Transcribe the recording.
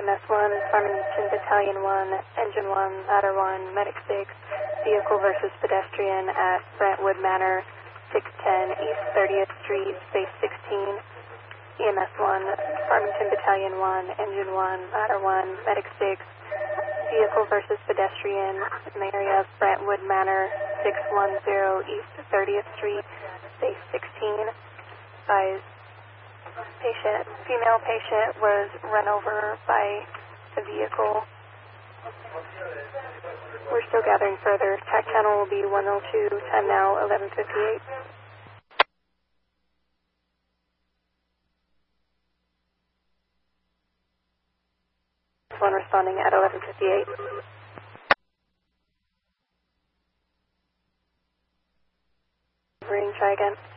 EMS 1, Farmington Battalion 1, Engine 1, Ladder 1, Medic 6, vehicle versus pedestrian at Brentwood Manor, 610 East 30th Street, space 16. EMS 1, Farmington Battalion 1, Engine 1, Ladder 1, Medic 6, vehicle versus pedestrian in the area of Brentwood Manor, 610 East 30th Street, space 16. By female patient was run over by the vehicle. We're still gathering further. TAC channel will be 102, time now 11:58. One responding at 11:58. Try again.